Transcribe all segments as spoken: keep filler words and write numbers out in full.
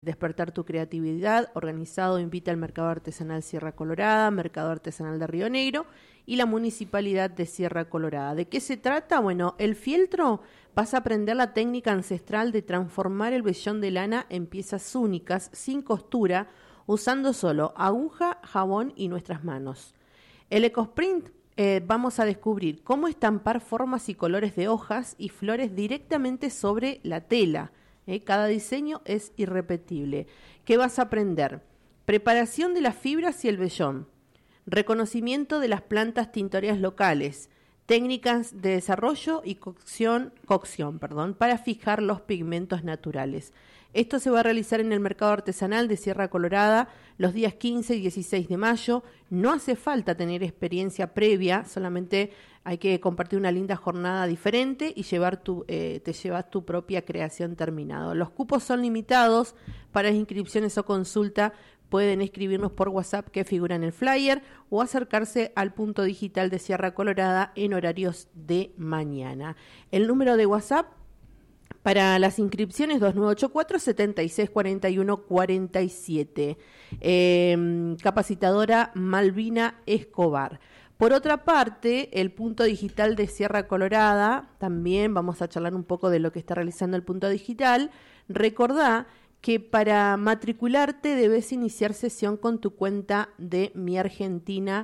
despertar tu creatividad, organizado invita al Mercado Artesanal Sierra Colorada, Mercado Artesanal de Río Negro y la Municipalidad de Sierra Colorada. ¿De qué se trata? Bueno, el fieltro, vas a aprender la técnica ancestral de transformar el vellón de lana en piezas únicas, sin costura, usando solo aguja, jabón y nuestras manos. El EcoSprint, eh, vamos a descubrir cómo estampar formas y colores de hojas y flores directamente sobre la tela. Eh, cada diseño es irrepetible. ¿Qué vas a aprender? Preparación de las fibras y el vellón, reconocimiento de las plantas tintoreas locales, técnicas de desarrollo y cocción, cocción, perdón, para fijar los pigmentos naturales. Esto se va a realizar en el Mercado Artesanal de Sierra Colorada los días quince y dieciséis de mayo. No hace falta tener experiencia previa, solamente hay que compartir una linda jornada diferente y llevar tu, eh, te llevas tu propia creación terminada. Los cupos son limitados. Para inscripciones o consulta pueden escribirnos por WhatsApp que figura en el flyer o acercarse al punto digital de Sierra Colorada en horarios de mañana. El número de WhatsApp para las inscripciones dos nueve ocho cuatro, siete seis cuatro uno cuatro siete. Eh, capacitadora Malvina Escobar. Por otra parte, el punto digital de Sierra Colorada, también vamos a charlar un poco de lo que está realizando el punto digital. Recordá que para matricularte debes iniciar sesión con tu cuenta de Mi Argentina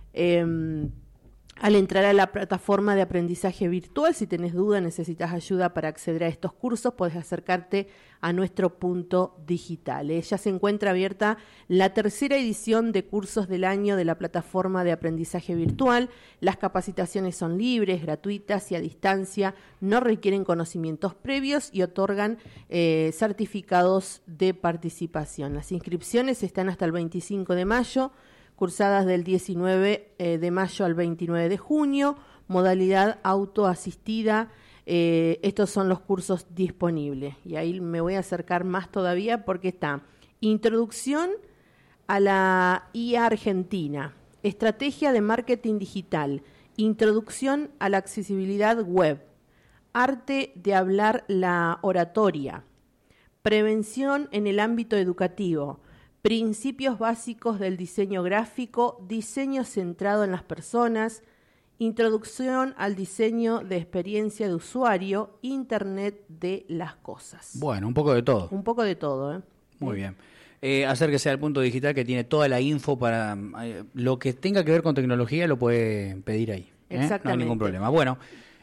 eh, al entrar a la plataforma de aprendizaje virtual. Si tenés duda, necesitas ayuda para acceder a estos cursos, podés acercarte a nuestro punto digital. ¿eh? Ya se encuentra abierta la tercera edición de cursos del año de la plataforma de aprendizaje virtual. Las capacitaciones son libres, gratuitas y a distancia, no requieren conocimientos previos y otorgan eh, certificados de participación. Las inscripciones están hasta el veinticinco de mayo, cursadas del diecinueve de mayo al veintinueve de junio, modalidad autoasistida. Eh, estos son los cursos disponibles. Y ahí me voy a acercar más todavía porque está Introducción a la I A Argentina, Estrategia de Marketing Digital, Introducción a la Accesibilidad Web, Arte de Hablar la Oratoria, Prevención en el ámbito educativo, Principios básicos del diseño gráfico, diseño centrado en las personas, introducción al diseño de experiencia de usuario, Internet de las cosas. Bueno, un poco de todo. Un poco de todo, ¿eh? Muy bien. Eh, acérquese al punto digital que tiene toda la info para eh, lo que tenga que ver con tecnología, lo puede pedir ahí. ¿eh? Exactamente. No hay ningún problema. Bueno,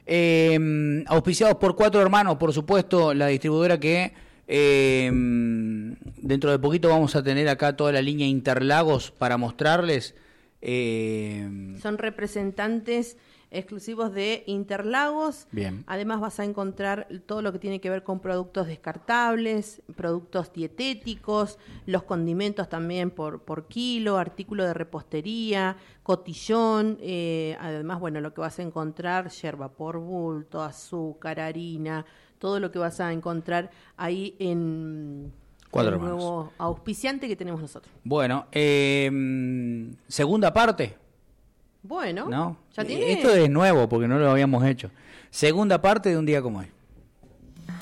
eh, auspiciados por Cuatro Hermanos, por supuesto, la distribuidora que Eh, dentro de poquito vamos a tener acá toda la línea Interlagos para mostrarles. Eh, Son representantes exclusivos de Interlagos. Bien. Además vas a encontrar todo lo que tiene que ver con productos descartables, productos dietéticos, los condimentos también por, por kilo, artículo de repostería, cotillón, eh, además, bueno, lo que vas a encontrar, yerba por bulto, azúcar, harina, todo lo que vas a encontrar ahí en Cuatro el Hermanos. nuevo auspiciante que tenemos nosotros. Bueno, eh, segunda parte. Bueno, ¿No? ya tiene... Esto es nuevo porque no lo habíamos hecho. Segunda parte de Un Día Como Hoy.